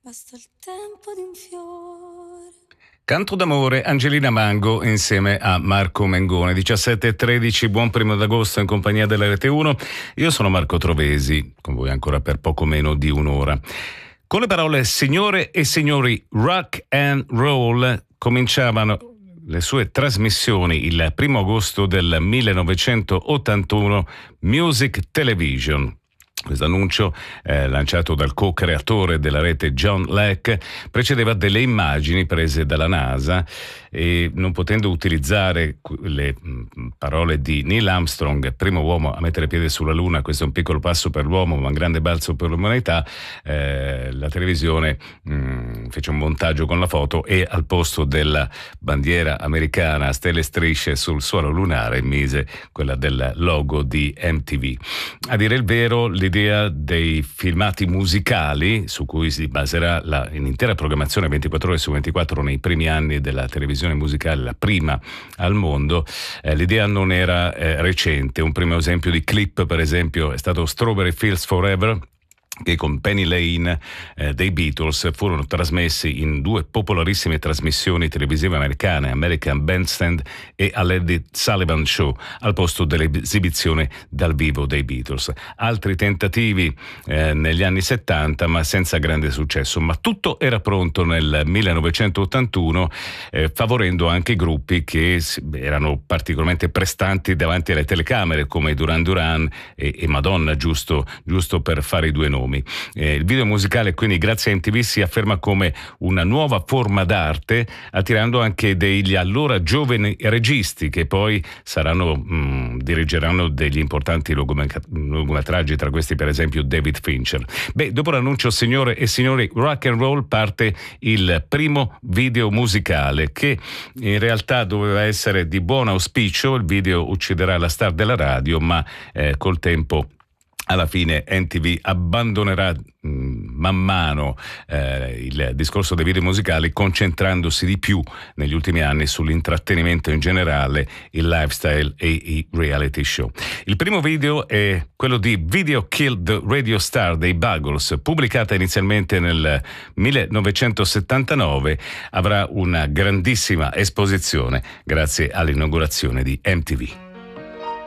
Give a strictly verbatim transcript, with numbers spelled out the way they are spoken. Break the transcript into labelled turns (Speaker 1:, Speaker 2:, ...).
Speaker 1: Basta il tempo di un fiore.
Speaker 2: Canto d'amore, Angelina Mango insieme a Marco Mengone. diciassette e tredici, buon primo d'agosto in compagnia della Rete uno. Io sono Marco Trovesi, con voi ancora per poco meno di un'ora. Con le parole signore e signori rock and roll cominciavano le sue trasmissioni il primo agosto del millenovecentottantuno Music Television. Questo annuncio, eh, lanciato dal co-creatore della rete John Leck, precedeva delle immagini prese dalla NASA e, non potendo utilizzare le mh, parole di Neil Armstrong, primo uomo a mettere piede sulla Luna, questo è un piccolo passo per l'uomo ma un grande balzo per l'umanità, eh, la televisione mh, fece un montaggio con la foto e al posto della bandiera americana a stelle e strisce sul suolo lunare mise quella del logo di M T V. A dire il vero, l'idea dei filmati musicali su cui si baserà la, l'intera programmazione ventiquattro ore su ventiquattro nei primi anni della televisione musicale, la prima al mondo, eh, l'idea non era eh, recente. Un primo esempio di clip, per esempio, è stato Strawberry Fields Forever, che con Penny Lane eh, dei Beatles furono trasmessi in due popolarissime trasmissioni televisive americane, American Bandstand e A Lady Sullivan Show, al posto dell'esibizione dal vivo dei Beatles. Altri tentativi eh, negli anni settanta, ma senza grande successo. Ma tutto era pronto nel millenovecentottantuno, eh, favorendo anche gruppi che erano particolarmente prestanti davanti alle telecamere, come Duran Duran e, e Madonna, giusto, giusto per fare i due nomi. Eh, il video musicale quindi grazie a M T V si afferma come una nuova forma d'arte, attirando anche degli allora giovani registi che poi saranno mh, dirigeranno degli importanti lungometraggi, tra questi per esempio David Fincher. Beh, dopo l'annuncio signore e signori rock and roll parte il primo video musicale che in realtà doveva essere di buon auspicio. Il video ucciderà la star della radio, ma eh, col tempo alla fine M T V abbandonerà mh, man mano eh, il discorso dei video musicali, concentrandosi di più negli ultimi anni sull'intrattenimento in generale, il lifestyle e i reality show. Il primo video è quello di Video Killed the Radio Star dei Buggles, pubblicata inizialmente nel millenovecentosettantanove, avrà una grandissima esposizione grazie all'inaugurazione di M T V.